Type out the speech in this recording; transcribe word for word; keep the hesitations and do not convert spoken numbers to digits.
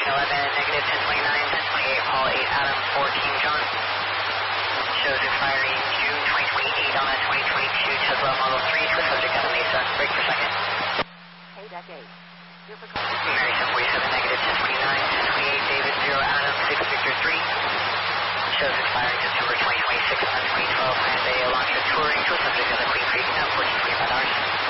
eleven, negative ten twenty-nine, ten twenty-eight, Paul eight, Adam fourteen, John. Shows expiring June twenty twenty-eight on a twenty twenty-two Tesla Model three to a subject out of Mesa. Break per second. Hey, deck eight. Mary seven forty-seven, negative ten twenty-nine, ten twenty-eight, David zero, Adam six, Victor three. Shows expiring December twenty twenty-six on a twenty twelve Hyundai Elantra Touring to a subject out of Queen Creek, now fourteen twenty-five hours.